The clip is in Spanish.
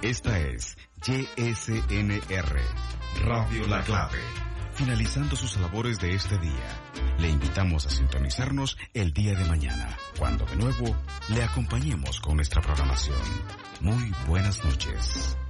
Esta es YSNR, Radio La Clave. Finalizando sus labores de este día, le invitamos a sintonizarnos el día de mañana, cuando de nuevo le acompañemos con nuestra programación. Muy buenas noches.